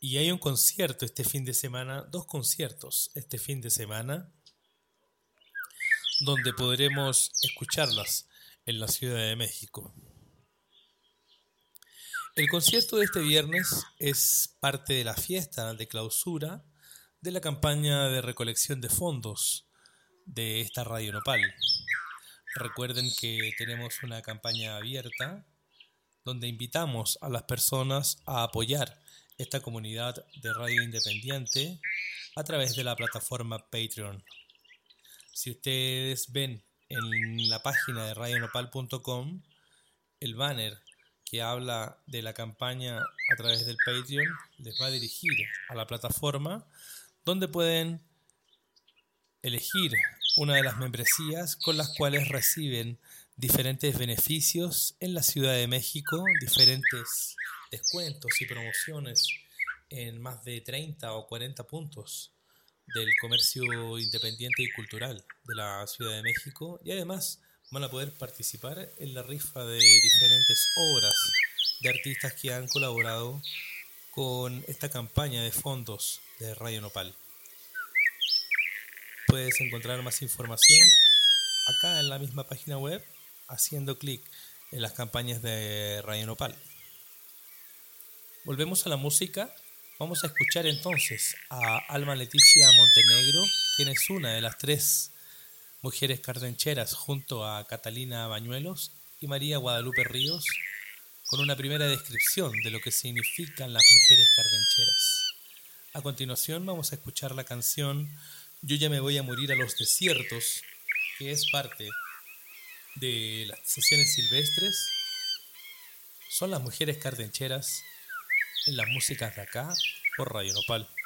Y hay un concierto este fin de semana, dos conciertos este fin de semana, donde podremos escucharlas en la Ciudad de México. El concierto de este viernes es parte de la fiesta de clausura de la campaña de recolección de fondos de esta Radio Nopal. Recuerden que tenemos una campaña abierta donde invitamos a las personas a apoyar esta comunidad de radio independiente a través de la plataforma Patreon. Si ustedes ven en la página de radionopal.com el banner que habla de la campaña a través del Patreon, les va a dirigir a la plataforma donde pueden elegir una de las membresías con las cuales reciben diferentes beneficios en la Ciudad de México, diferentes descuentos y promociones en más de 30 o 40 puntos del comercio independiente y cultural de la Ciudad de México, y además van a poder participar en la rifa de diferentes obras de artistas que han colaborado con esta campaña de fondos de Radio Nopal. Puedes encontrar más información acá en la misma página web haciendo clic en las campañas de Radio Nopal. Volvemos a la música. Vamos a escuchar entonces a Alma Leticia Montenegro, quien es una de las tres mujeres cardencheras junto a Catalina Bañuelos y María Guadalupe Ríos, con una primera descripción de lo que significan las mujeres cardencheras. A continuación vamos a escuchar la canción Yo ya me voy a morir a los desiertos, que es parte de las sesiones silvestres. Son las mujeres cardencheras en las músicas de acá por Radio Nopal.